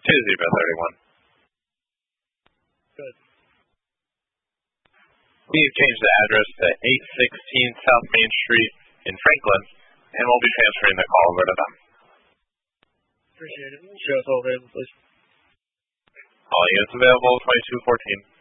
2-0-31. Good. We've changed the address to 816 South Main Street in Franklin, and we'll be transferring the call over to them. Appreciate it. Show us all available, please. All units available, 2214.